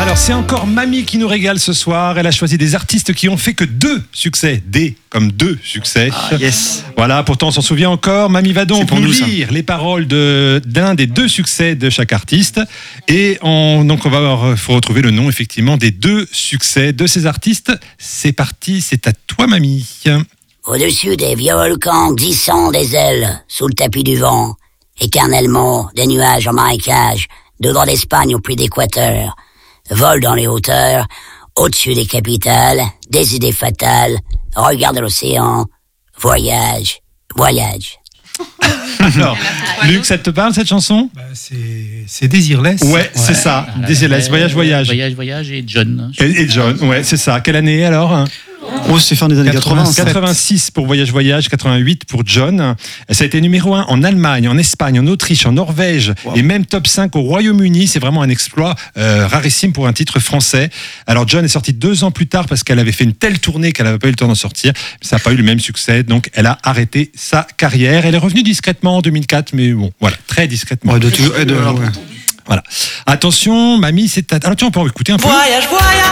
Alors c'est encore Mamie qui nous régale ce soir. Elle a choisi des artistes qui ont fait que 2 succès. Comme 2 succès. Ah, yes. Voilà, pourtant on s'en souvient encore. Mamie va donc nous lire les paroles d'un des 2 succès de chaque artiste. Et donc faut retrouver le nom effectivement des 2 succès de ces artistes. C'est parti, c'est à toi Mamie. Au-dessus des vieux volcans glissant des ailes sous le tapis du vent, éternellement des nuages en marécage, de droit d'Espagne au puits d'Équateur, volent dans les hauteurs, au-dessus des capitales, des idées fatales, regarde l'océan, voyage. Alors, Luc, ça te parle cette chanson ? C'est Désirless. Ouais, c'est ça. Désirless, voyage. Voyage et John. Et John, ouais, c'est ça. Quelle année alors ? Oh, c'est fin des années 80. 86 pour Voyage, 88 pour John. Ça a été numéro 1 en Allemagne, en Espagne, en Autriche, en Norvège et même top 5 au Royaume-Uni. C'est vraiment un exploit rarissime pour un titre français. Alors John est sortie 2 ans plus tard parce qu'elle avait fait une telle tournée qu'elle n'avait pas eu le temps d'en sortir. Ça n'a pas eu le même succès, donc elle a arrêté sa carrière. Elle est revenue discrètement en 2004, mais bon, voilà, très discrètement. Voilà. Attention, Mamie, c'est ta... Alors tiens, on peut en écouter un peu. Voyage.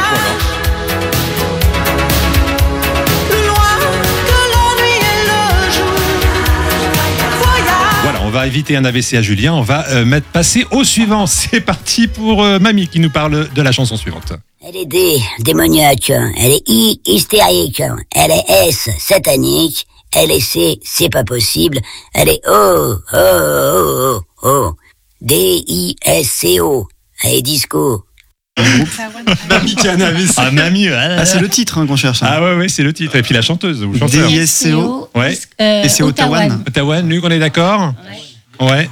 Voilà, on va éviter un AVC à Julien, on va passer au suivant. C'est parti pour Mamie qui nous parle de la chanson suivante. Elle est démoniaque, elle est hystérique, elle est S, satanique, elle est C, c'est pas possible, elle est O, D-I-S-C-O, elle est disco. Mamie qui a un AVC. Ah, Mamie, c'est le titre qu'on cherche. Ah ouais, c'est le titre. Et puis la chanteuse ou chanteur. D-I-S-C-O. Ouais. Et c'est Ottawa. Ottawa, Luc, on est d'accord ? Ouais.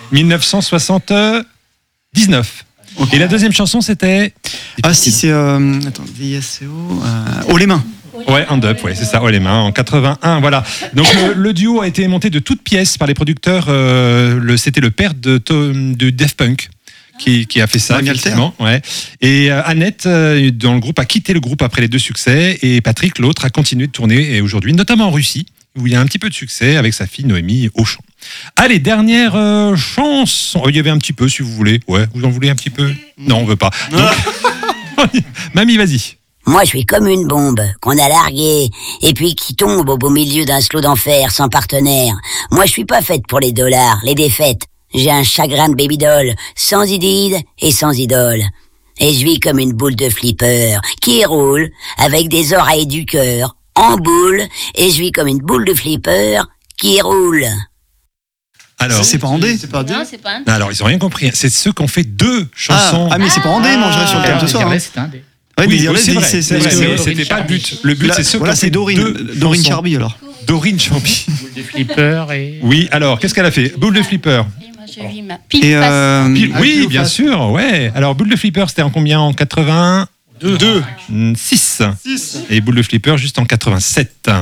1979. Okay. Et la deuxième chanson, c'était... c'est... Attends, D-I-S-C-O... Oh les mains. Ouais, Hand Up, ouais, c'est ça, Oh les mains, en 81, voilà. Donc le duo a été monté de toutes pièces par les producteurs. C'était le père de Daft Punk. Qui a fait ça, effectivement. Ouais. Et Annette, dans le groupe, a quitté le groupe après les 2 succès. Et Patrick, l'autre, a continué de tourner. Et aujourd'hui, notamment en Russie, où il y a un petit peu de succès avec sa fille Noémie au chant. Allez, dernière chanson. Il y avait un petit peu, si vous voulez. Ouais, vous en voulez un petit peu ? Non, on veut pas. Donc... Mamie, vas-y. Moi, je suis comme une bombe qu'on a larguée et puis qui tombe au beau milieu d'un slow d'enfer sans partenaire. Moi, je suis pas faite pour les dollars, les défaites. J'ai un chagrin de baby doll, sans idylle et sans idole. Et je vis comme une boule de flipper, qui roule, avec des oreilles du cœur, en boule, et je vis comme une boule de flipper, qui roule. Alors, c'est pas Andé, c'est pas Andé. Non, c'est pas Andé. Alors, ils ont rien compris. C'est ceux qui ont fait 2 chansons. Mais c'est pas Andé, non, je reste sur le thème ce soir. C'est Andé. Oui, c'est vrai. C'était pas le but. Le but, c'est ceux qui ont fait c'est Dorine Charby, alors. Dorine Charby. Boule de flipper et... Oui, alors, qu'est-ce qu'elle a fait ? Boule de flipper. Je vis ma pile face. Oui, bien sûr, ouais. Alors, Boule de Flipper, c'était en combien ? En 82 6. Et Boule de Flipper, juste en 87.